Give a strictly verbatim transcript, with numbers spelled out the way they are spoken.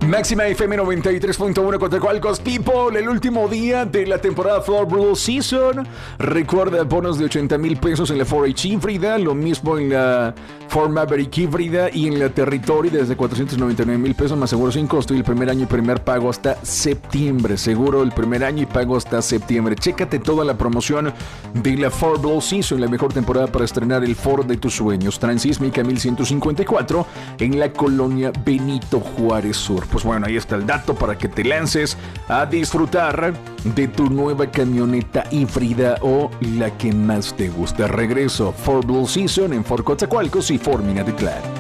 Máxima F M noventa y tres punto uno Coatzacoalcos, people, el último día de la temporada Fall Brawl Season. Recuerda, bonos de ochenta mil pesos en la cuatro H híbrida, lo mismo en la cuatro Maverick híbrida y en la Territory desde cuatrocientos noventa y nueve mil pesos más seguro sin costo, y el primer año y primer pago hasta septiembre. Seguro el primer año y pago hasta septiembre. Chécate toda la promoción de la Fall Brawl Season, la mejor temporada para estrenar el Ford de tus sueños. Transísmica mil ciento cincuenta y cuatro en la colonia Benito Juárez Sur. Pues bueno, ahí está el dato para que te lances a disfrutar de tu nueva camioneta híbrida o la que más te gusta. Regreso Ford Brawl Season en Ford Coatzacoalcos y Ford Minatitlán.